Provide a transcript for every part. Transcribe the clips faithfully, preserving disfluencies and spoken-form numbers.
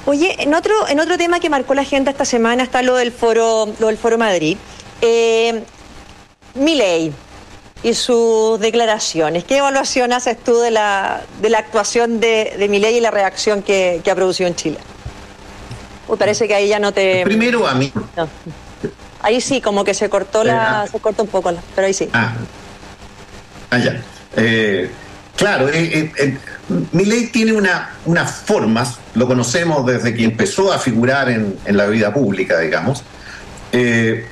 Oye, en otro, en otro tema que marcó la agenda esta semana está lo del Foro, lo del Foro Madrid. Eh, Milei y sus declaraciones. ¿Qué evaluación haces tú de la, de la actuación de, de Milei y la reacción que, que ha producido en Chile? Uy, parece que ahí ya no te... Primero a mí. No. Ahí sí, como que se cortó la, se cortó un poco, la, pero ahí sí. Ah, ah ya. Eh, claro, eh, eh, eh, Milei tiene una, unas formas, lo conocemos desde que empezó a figurar en, en la vida pública, digamos. Eh,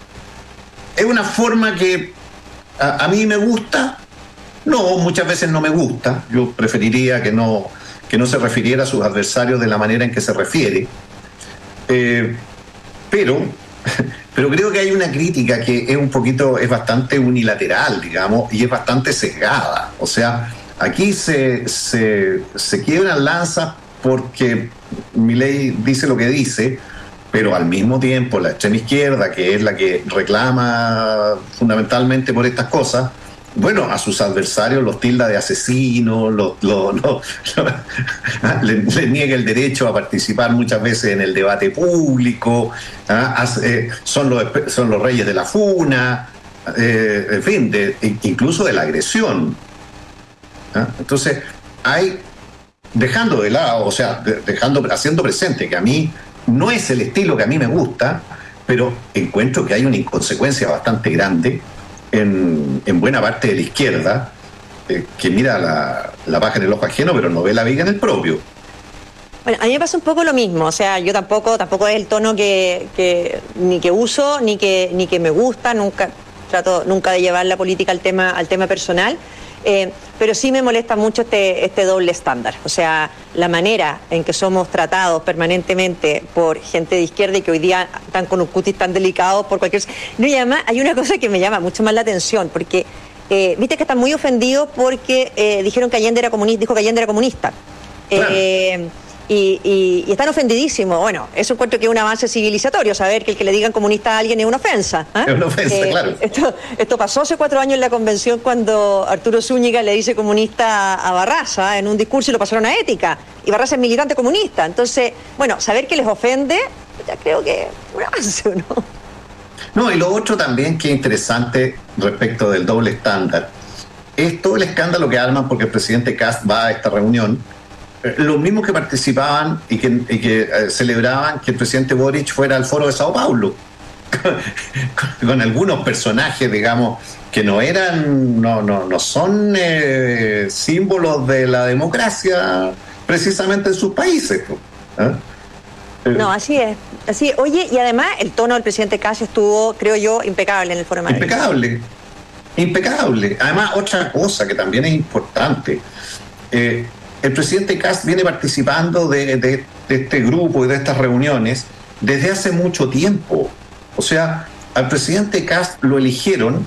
es una forma que a, a mí me gusta, no, muchas veces no me gusta. Yo preferiría que no, que no se refiriera a sus adversarios de la manera en que se refiere. Eh, pero, pero creo que hay una crítica que es un poquito, es bastante unilateral, digamos, y es bastante sesgada. O sea, aquí se, se, se quiebran lanzas porque Milei dice lo que dice, pero al mismo tiempo la extrema izquierda, que es la que reclama fundamentalmente por estas cosas, bueno, a sus adversarios los tilda de asesinos, los, los, los, los, les, les niega el derecho a participar muchas veces en el debate público, ¿ah? eh, son, los, son los reyes de la funa, eh, en fin, de, incluso de la agresión. ¿Ah? Entonces, hay, dejando de lado, o sea, de, dejando, haciendo presente que a mí no es el estilo que a mí me gusta, pero encuentro que hay una inconsecuencia bastante grande en, en buena parte de la izquierda, eh, que mira la, la paja en el ojo ajeno, pero no ve la viga en el propio. Bueno, a mí me pasa un poco lo mismo, o sea, yo tampoco tampoco es el tono que, que ni que uso, ni que ni que me gusta, nunca trato nunca de llevar la política al tema al tema personal. Eh, pero sí me molesta mucho este, este doble estándar, o sea, la manera en que somos tratados permanentemente por gente de izquierda y que hoy día están con un cutis tan delicado por cualquier... No, y además hay una cosa que me llama mucho más la atención, porque eh, viste que están muy ofendidos porque eh, dijeron que Allende era comunista, dijo que Allende era comunista. Claro. Eh, Y, y, y están ofendidísimos. Bueno, eso encuentro que es un avance civilizatorio, saber que el que le digan comunista a alguien es una ofensa. ¿eh? Es una ofensa, eh, claro. Esto, esto pasó hace cuatro años en la convención cuando Arturo Zúñiga le dice comunista a Barraza, ¿eh? En un discurso, y lo pasaron a ética. Y Barraza es militante comunista. Entonces, bueno, saber que les ofende, ya creo que es un avance, ¿no? No, y lo otro también que es interesante respecto del doble estándar es todo el escándalo que arman porque el presidente Kast va a esta reunión. Los mismos que participaban y que, y que eh, celebraban que el presidente Boric fuera al foro de Sao Paulo, con, con algunos personajes, digamos, que no eran, no, no, no son eh, símbolos de la democracia precisamente en sus países. ¿Eh? No, así es, así es. Oye, y además el tono del presidente Kast estuvo, creo yo, impecable en el Foro de Madrid. Impecable, impecable. Además, otra cosa que también es importante, eh, el presidente Kast viene participando de, de, de este grupo y de estas reuniones desde hace mucho tiempo. O sea, al presidente Kast lo eligieron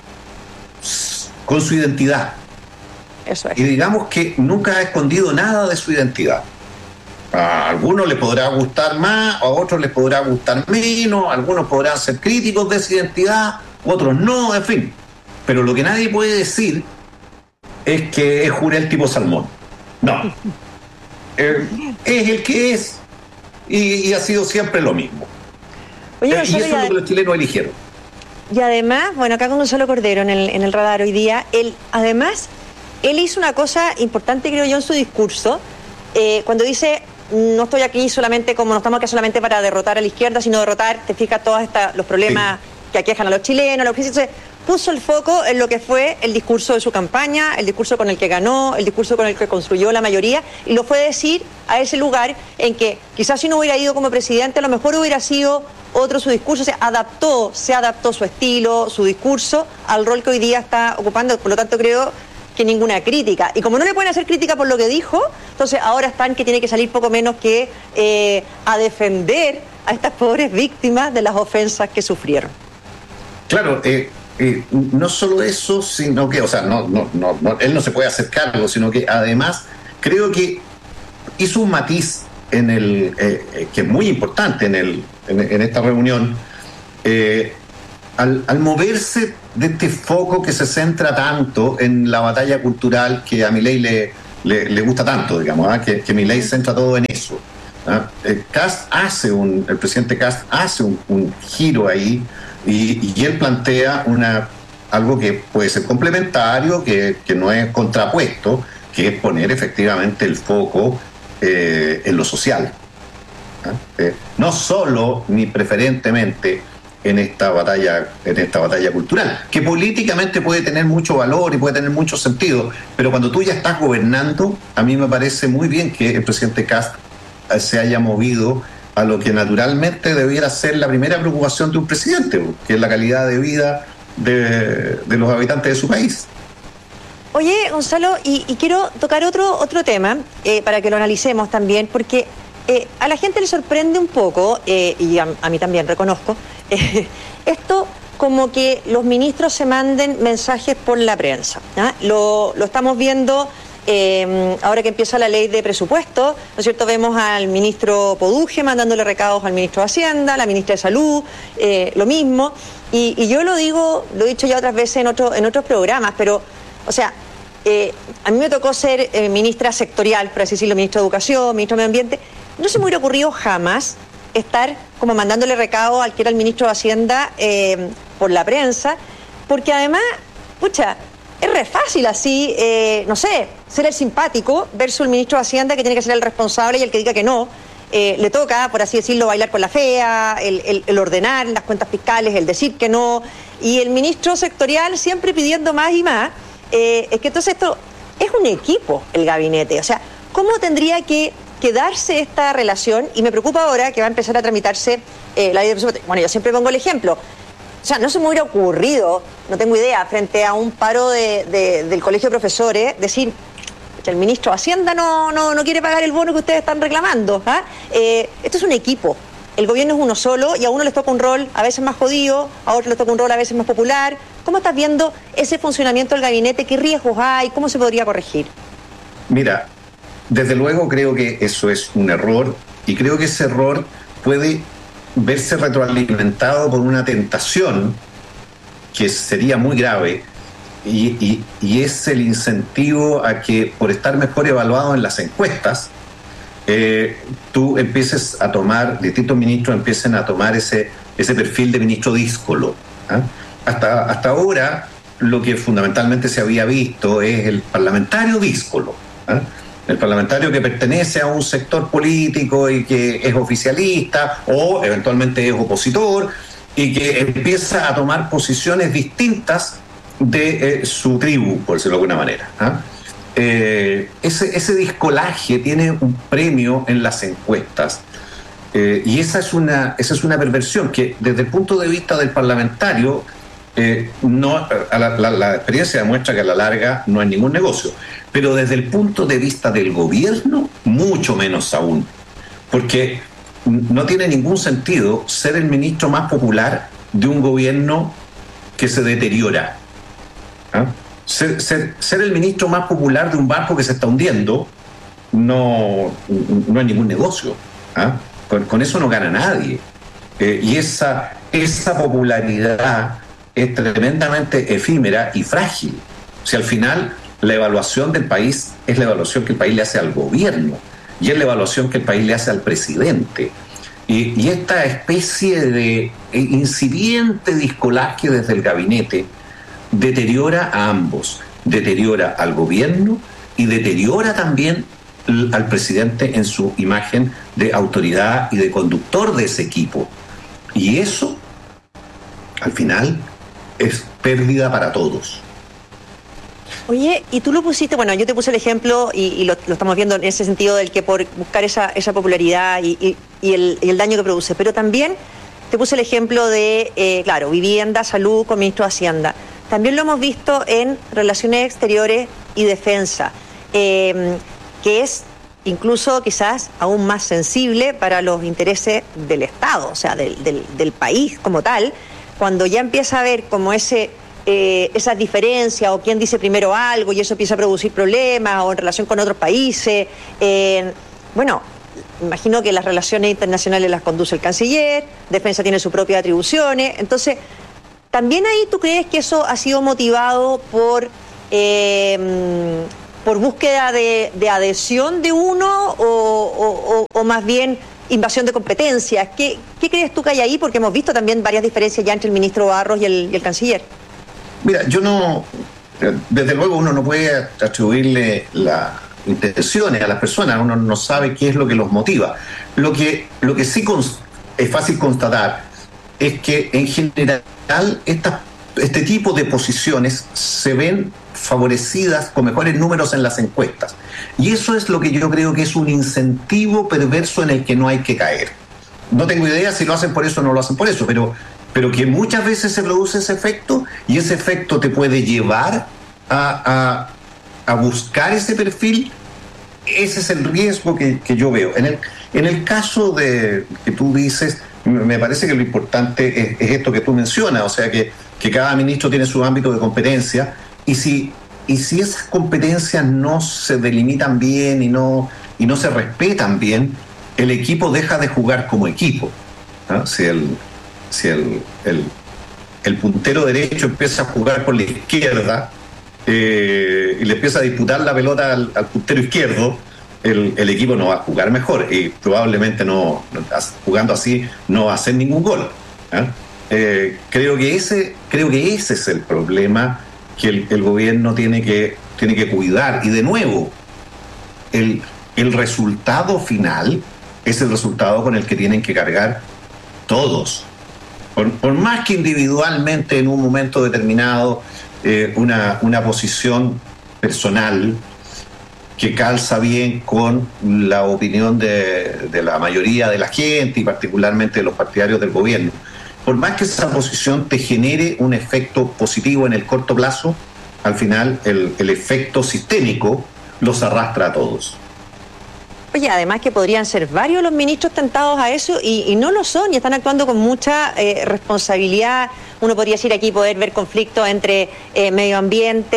con su identidad. Eso es. Y digamos que nunca ha escondido nada de su identidad. A algunos les podrá gustar más, a otros les podrá gustar menos, algunos podrán ser críticos de esa identidad, otros no, en fin. Pero lo que nadie puede decir es que es Jurel tipo salmón. No, eh, es el que es y, y ha sido siempre lo mismo. Oye, eh, y eso es lo que los chilenos eligieron. Y además, bueno, acá con Gonzalo Cordero en el, en el radar hoy día, él además, él hizo una cosa importante, creo yo, en su discurso, eh, cuando dice, no estoy aquí solamente como, no estamos aquí solamente para derrotar a la izquierda, sino derrotar, te fijas, todos esta, los problemas sí. que aquejan a los chilenos, a los crisis. Puso el foco en lo que fue el discurso de su campaña, el discurso con el que ganó, el discurso con el que construyó la mayoría, y lo fue decir a ese lugar en que quizás si no hubiera ido como presidente, a lo mejor hubiera sido otro su discurso, se adaptó, se adaptó su estilo, su discurso al rol que hoy día está ocupando, por lo tanto creo que ninguna crítica. Y como no le pueden hacer crítica por lo que dijo, entonces ahora están que tiene que salir poco menos que eh, a defender a estas pobres víctimas de las ofensas que sufrieron. Claro, eh... Eh, no solo eso, sino que, o sea, no, no, no, no, él no se puede hacer cargo, sino que además creo que hizo un matiz en el eh, que es muy importante en, el, en, en esta reunión, eh, al, al moverse de este foco que se centra tanto en la batalla cultural que a Milei le, le, le gusta tanto, digamos, ¿eh? que, que Milei centra todo en eso. ¿ah? Eh, Kast hace un, el presidente Kast hace un, un giro ahí y, y él plantea una, algo que puede ser complementario, que, que no es contrapuesto, que es poner efectivamente el foco eh, en lo social. ¿Ah? Eh, no solo ni preferentemente en esta batalla, en esta batalla cultural, que políticamente puede tener mucho valor y puede tener mucho sentido, pero cuando tú ya estás gobernando, a mí me parece muy bien que el presidente Kast se haya movido a lo que naturalmente debiera ser la primera preocupación de un presidente, que es la calidad de vida de, de los habitantes de su país. Oye, Gonzalo, y, y quiero tocar otro, otro tema eh, para que lo analicemos también, porque eh, a la gente le sorprende un poco, eh, y a, a mí también reconozco, eh, esto como que los ministros se manden mensajes por la prensa. ¿Ah? Lo, lo estamos viendo eh, ahora que empieza la ley de presupuesto, ¿no es cierto? Vemos al ministro Poduje mandándole recados al ministro de Hacienda, la ministra de Salud, eh, lo mismo. Y, y yo lo digo, lo he dicho ya otras veces en, otro, en otros programas, pero, o sea, eh, a mí me tocó ser eh, ministra sectorial, por así decirlo, ministro de Educación, ministro de Medio Ambiente. No se me hubiera ocurrido jamás estar como mandándole recado al que era el ministro de Hacienda eh, por la prensa, porque además, pucha, es re fácil así, eh, no sé, ser el simpático versus el ministro de Hacienda que tiene que ser el responsable y el que diga que no. Eh, le toca, por así decirlo, bailar con la fea, el, el, el ordenar las cuentas fiscales, el decir que no, y el ministro sectorial siempre pidiendo más y más. Eh, es que entonces esto es un equipo, el gabinete. O sea, ¿cómo tendría que quedarse esta relación? Y me preocupa ahora que va a empezar a tramitarse eh, la ley de presupuesto. Bueno, yo siempre pongo el ejemplo. O sea, no se me hubiera ocurrido, no tengo idea, frente a un paro de, de, del colegio de profesores, decir que el ministro de Hacienda no, no, no quiere pagar el bono que ustedes están reclamando. ¿Ah? Eh, esto es un equipo. El gobierno es uno solo y a uno les toca un rol a veces más jodido, a otro les toca un rol a veces más popular. ¿Cómo estás viendo ese funcionamiento del gabinete? ¿Qué riesgos hay? ¿Cómo se podría corregir? Mira, desde luego creo que eso es un error y creo que ese error puede verse retroalimentado por una tentación que sería muy grave y, y, y es el incentivo a que por estar mejor evaluado en las encuestas, Eh, tú empieces a tomar, distintos ministros empiecen a tomar ese, ese perfil de ministro díscolo. ¿eh? Hasta, hasta ahora lo que fundamentalmente se había visto es el parlamentario díscolo, ¿eh? el parlamentario que pertenece a un sector político y que es oficialista o eventualmente es opositor y que empieza a tomar posiciones distintas de eh, su tribu, por decirlo de alguna manera. ¿eh? Eh, ese, ese discolaje tiene un premio en las encuestas eh, y esa es, una, esa es una perversión que desde el punto de vista del parlamentario eh, no, a la, la, la experiencia demuestra que a la larga no hay ningún negocio, pero desde el punto de vista del gobierno mucho menos aún, porque no tiene ningún sentido ser el ministro más popular de un gobierno que se deteriora. ¿Ah? Ser, ser, ser el ministro más popular de un barco que se está hundiendo no, no hay ningún negocio. ¿eh? Con, con eso no gana nadie. Eh, y esa, esa popularidad es tremendamente efímera y frágil. O sea, al final la evaluación del país es la evaluación que el país le hace al gobierno y es la evaluación que el país le hace al presidente. Y, y esta especie de incipiente discolaje desde el gabinete deteriora a ambos, deteriora al gobierno y deteriora también al presidente en su imagen de autoridad y de conductor de ese equipo. Y eso, al final, es pérdida para todos. Oye, y tú lo pusiste, bueno, yo te puse el ejemplo y, y lo, lo estamos viendo en ese sentido del que por buscar esa, esa popularidad y, y, y, el, y el daño que produce, pero también te puse el ejemplo de, eh, claro, vivienda, salud con ministro de Hacienda. También lo hemos visto en relaciones exteriores y defensa, eh, que es incluso quizás aún más sensible para los intereses del Estado, o sea, del, del, del país como tal, cuando ya empieza a haber como ese, eh, esa diferencia o quién dice primero algo y eso empieza a producir problemas o en relación con otros países. Eh, bueno, imagino que las relaciones internacionales las conduce el canciller, defensa tiene sus propias atribuciones, entonces... ¿También ahí tú crees que eso ha sido motivado por, eh, por búsqueda de, de adhesión de uno o, o, o más bien invasión de competencias? ¿Qué, qué crees tú que hay ahí? Porque hemos visto también varias diferencias ya entre el ministro Barros y el, y el canciller. Mira, yo no, desde luego uno no puede atribuirle las intenciones a las personas, uno no sabe qué es lo que los motiva. Lo que, lo que sí cons- es fácil constatar es que en general esta, este tipo de posiciones se ven favorecidas con mejores números en las encuestas. Y eso es lo que yo creo que es un incentivo perverso en el que no hay que caer. No tengo idea si lo hacen por eso o no lo hacen por eso, pero, pero que muchas veces se produce ese efecto y ese efecto te puede llevar a, a, a buscar ese perfil. Ese es el riesgo que, que yo veo. En el, en el caso de que tú dices, me parece que lo importante es, es esto que tú mencionas, o sea que, que cada ministro tiene su ámbito de competencia. Y si, y si esas competencias no se delimitan bien y no, y no se respetan bien, el equipo deja de jugar como equipo, ¿no? Si, el, si el, el, el puntero derecho empieza a jugar por la izquierda eh, y le empieza a disputar la pelota al, al puntero izquierdo, el, el equipo no va a jugar mejor y probablemente no, jugando así no va a hacer ningún gol, ¿eh? Eh, creo que ese, creo que ese es el problema que el, el gobierno tiene que, tiene que cuidar. Y de nuevo, el, el resultado final es el resultado con el que tienen que cargar todos. Por, por más que individualmente en un momento determinado eh, una, una posición personal que calza bien con la opinión de, de la mayoría de la gente y particularmente de los partidarios del gobierno, por más que esa posición te genere un efecto positivo en el corto plazo, al final el, el efecto sistémico los arrastra a todos. Oye, además que podrían ser varios los ministros tentados a eso y, y no lo son y están actuando con mucha eh, responsabilidad. Uno podría decir aquí poder ver conflictos entre eh, medio ambiente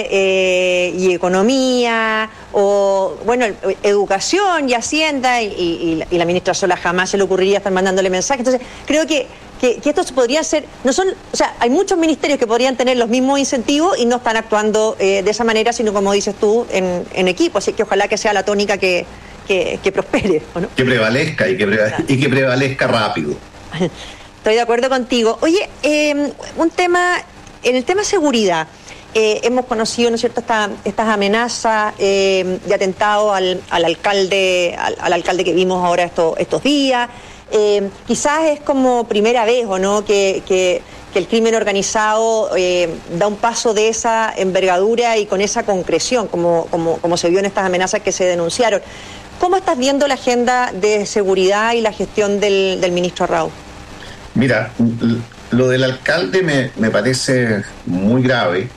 eh, y economía, o bueno, educación y hacienda, y, y, y, la, y la ministra Sola jamás se le ocurriría estar mandándole mensajes. Entonces, creo que, que, que estos podrían ser, no son, o sea, hay muchos ministerios que podrían tener los mismos incentivos y no están actuando eh, de esa manera, sino como dices tú, en, en equipo. Así que ojalá que sea la tónica que, que, que prospere, ¿o no? Que prevalezca y que, preva- y que prevalezca rápido. Estoy de acuerdo contigo. Oye, eh, un tema, en el tema seguridad, eh, hemos conocido, ¿no es cierto?, esta, estas amenazas eh, de atentado al, al alcalde, al, al alcalde que vimos ahora estos, estos días. Eh, quizás es como primera vez, ¿o no?, que, que, que el crimen organizado eh, da un paso de esa envergadura y con esa concreción, como, como, como se vio en estas amenazas que se denunciaron. ¿Cómo estás viendo la agenda de seguridad y la gestión del, del ministro Raúl? Mira, lo del alcalde me, me parece muy grave.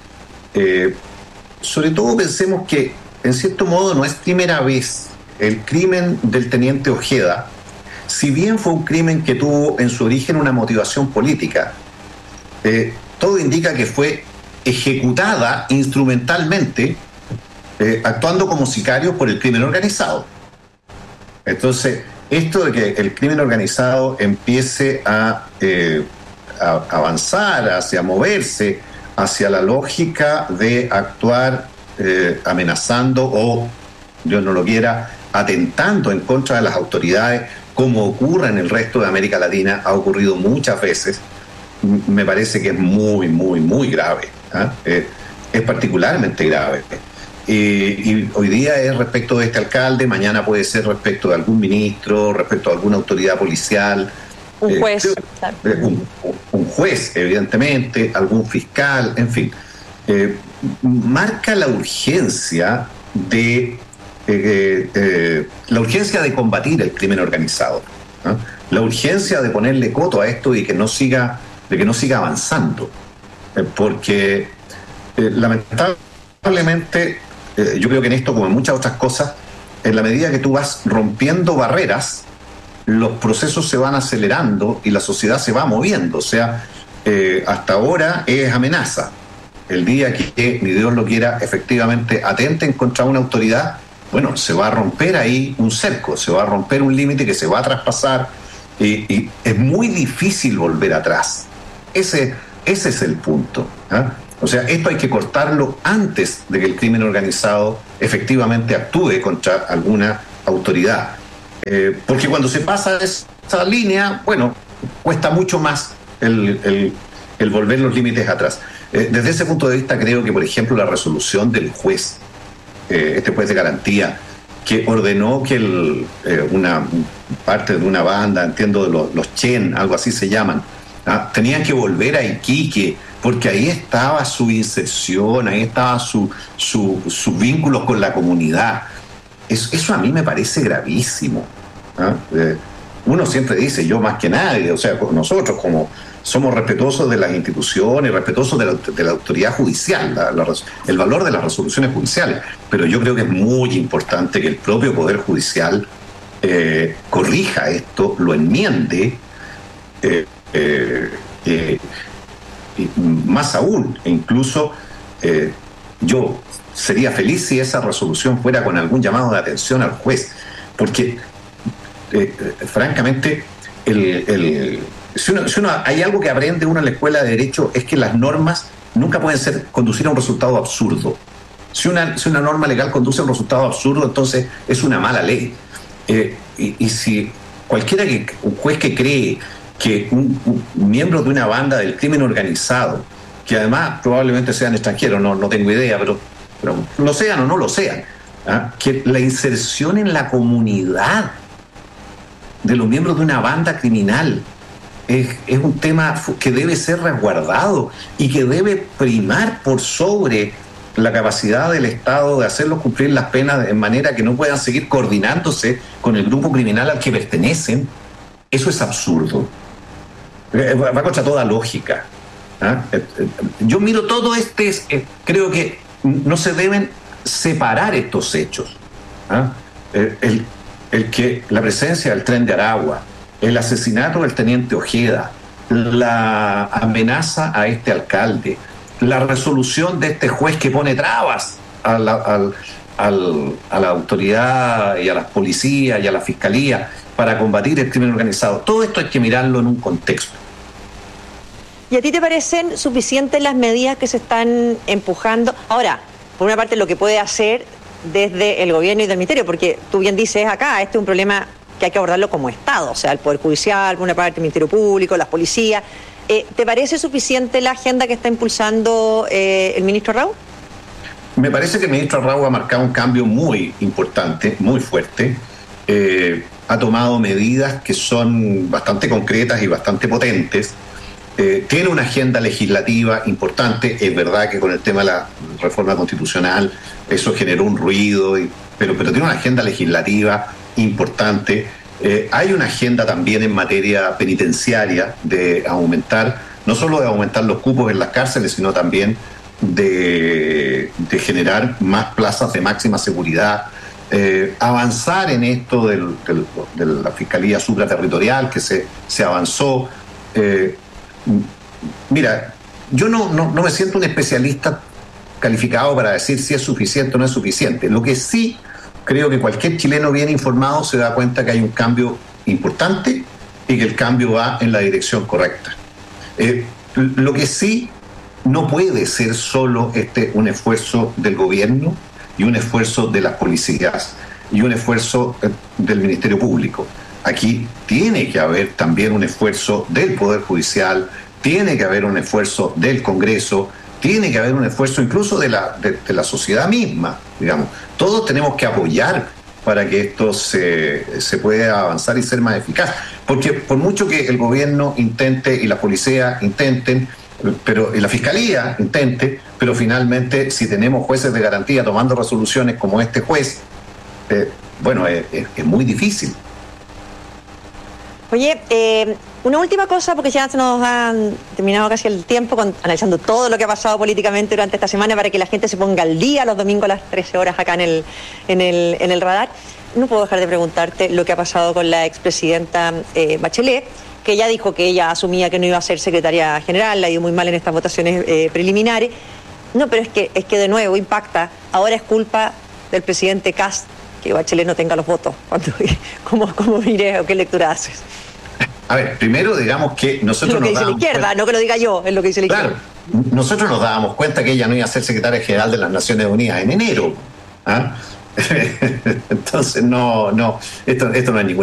Eh, sobre todo pensemos que, en cierto modo, no es primera vez. El crimen del teniente Ojeda, si bien fue un crimen que tuvo en su origen una motivación política, eh, todo indica que fue ejecutada instrumentalmente, eh, actuando como sicarios por el crimen organizado. Entonces, esto de que el crimen organizado empiece a, eh, a avanzar, hacia moverse, hacia la lógica de actuar eh, amenazando o, Dios no lo quiera, atentando en contra de las autoridades, como ocurre en el resto de América Latina, ha ocurrido muchas veces, me parece que es muy, muy, muy grave, ¿eh? Eh, es particularmente grave. Eh, y hoy día es respecto de este alcalde, mañana puede ser respecto de algún ministro, respecto de alguna autoridad policial. Un juez. Eh, claro. un, un juez, evidentemente, algún fiscal, en fin. Eh, marca la urgencia de eh, eh, la urgencia de combatir el crimen organizado, ¿no? La urgencia de ponerle coto a esto y que no siga, de que no siga avanzando. Eh, porque eh, lamentablemente eh, yo creo que en esto, como en muchas otras cosas, en la medida que tú vas rompiendo barreras, los procesos se van acelerando y la sociedad se va moviendo. O sea, eh, hasta ahora es amenaza. El día que, ni Dios lo quiera, efectivamente atenten contra una autoridad, bueno, se va a romper ahí un cerco, se va a romper un límite que se va a traspasar y, y es muy difícil volver atrás. Ese, ese es el punto, ¿eh? O sea, esto hay que cortarlo antes de que el crimen organizado efectivamente actúe contra alguna autoridad. Eh, porque cuando se pasa esa línea, bueno, cuesta mucho más el, el, el volver los límites atrás. Eh, desde ese punto de vista creo que, por ejemplo, la resolución del juez, eh, este juez de garantía, que ordenó que el, eh, una parte de una banda, entiendo, de los, los Chen, algo así se llaman, ¿ah? Tenían que volver a Iquique, porque ahí estaba su inserción, ahí estaba su, su, sus vínculos con la comunidad. Eso, eso a mí me parece gravísimo. ¿Ah? Eh, uno siempre dice, yo más que nadie, o sea, nosotros como somos respetuosos de las instituciones, respetuosos de la, de la autoridad judicial, la, la, el valor de las resoluciones judiciales, pero yo creo que es muy importante que el propio Poder Judicial eh, corrija esto, lo enmiende, eh, eh, eh, y más aún, e incluso eh, yo sería feliz si esa resolución fuera con algún llamado de atención al juez, porque eh, eh, francamente el, el, si, uno, si uno hay algo que aprende uno en la escuela de Derecho es que las normas nunca pueden ser conducir a un resultado absurdo. Si una, si una norma legal conduce a un resultado absurdo, entonces es una mala ley. Eh, y, y si cualquiera que, un juez que cree que un, un miembro de una banda del crimen organizado, que además probablemente sean extranjeros, no, no tengo idea, pero, pero lo sean o no lo sean, ¿ah? Que la inserción en la comunidad de los miembros de una banda criminal es, es un tema que debe ser resguardado y que debe primar por sobre la capacidad del Estado de hacerlos cumplir las penas de manera que no puedan seguir coordinándose con el grupo criminal al que pertenecen. Eso es absurdo. Va contra toda lógica. ¿Ah? Yo miro todo este, creo que no se deben separar estos hechos. ¿Ah? El, el, el que la presencia del Tren de Aragua, el asesinato del teniente Ojeda, la amenaza a este alcalde, la resolución de este juez que pone trabas a la, al, al, a la autoridad y a las policías y a la fiscalía para combatir el crimen organizado. Todo esto hay que mirarlo en un contexto. ¿Y a ti te parecen suficientes las medidas que se están empujando? Ahora, por una parte, lo que puede hacer desde el gobierno y del ministerio, porque tú bien dices acá, este es un problema que hay que abordarlo como Estado, o sea, el Poder Judicial, por una parte el Ministerio Público, las policías. Eh, ¿Te parece suficiente la agenda que está impulsando eh, el ministro Raúl? Me parece que el ministro Raúl ha marcado un cambio muy importante, muy fuerte. Eh, ha tomado medidas que son bastante concretas y bastante potentes. Eh, tiene una agenda legislativa importante. Es verdad que con el tema de la reforma constitucional eso generó un ruido, y, pero, pero tiene una agenda legislativa importante. Eh, hay una agenda también en materia penitenciaria de aumentar, no solo de aumentar los cupos en las cárceles, sino también de, de generar más plazas de máxima seguridad, eh, avanzar en esto del, del, de la Fiscalía Supraterritorial, que se, se avanzó. Eh, mira, yo no, no, no me siento un especialista calificado para decir si es suficiente o no es suficiente. Lo que sí creo que cualquier chileno bien informado se da cuenta que hay un cambio importante y que el cambio va en la dirección correcta. Eh, lo que sí no puede ser solo este un esfuerzo del gobierno y un esfuerzo de las policías y un esfuerzo del Ministerio Público. Aquí tiene que haber también un esfuerzo del Poder Judicial, tiene que haber un esfuerzo del Congreso, tiene que haber un esfuerzo incluso de la, de, de la sociedad misma, digamos. Todos tenemos que apoyar para que esto se, se pueda avanzar y ser más eficaz. Porque por mucho que el gobierno intente y la policía intenten, pero y la fiscalía intente, pero finalmente si tenemos jueces de garantía tomando resoluciones como este juez, eh, bueno, es, es, es muy difícil. Oye, eh, una última cosa, porque ya se nos ha terminado casi el tiempo con, analizando todo lo que ha pasado políticamente durante esta semana para que la gente se ponga al día los domingos a las trece horas acá en el, en el, en el radar. No puedo dejar de preguntarte lo que ha pasado con la expresidenta eh, Bachelet, que ya dijo que ella asumía que no iba a ser secretaria general, la ha ido muy mal en estas votaciones eh, preliminares. No, pero es que, es que de nuevo impacta. Ahora es culpa del presidente Kast que Bachelet no tenga los votos. ¿Cómo, cómo miré o qué lectura haces? A ver, primero digamos que nosotros... Es lo que dice la izquierda, cuenta, no que lo diga yo, es lo que dice la claro, izquierda. Nosotros nos dábamos cuenta que ella no iba a ser secretaria general de las Naciones Unidas en enero. ¿Ah? Entonces, no, no, esto, esto no es ningún